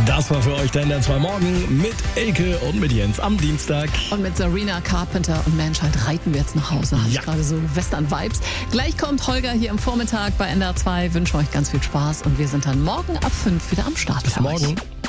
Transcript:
Das war für euch der NDR 2 Morgen mit Elke und mit Jens am Dienstag. Und mit Sabrina Carpenter und Mensch, halt reiten wir jetzt nach Hause. Habe ich gerade so Western-Vibes. Gleich kommt Holger hier im Vormittag bei NDR 2. Wünschen euch ganz viel Spaß und wir sind dann morgen ab 5 wieder am Start. Bis morgen.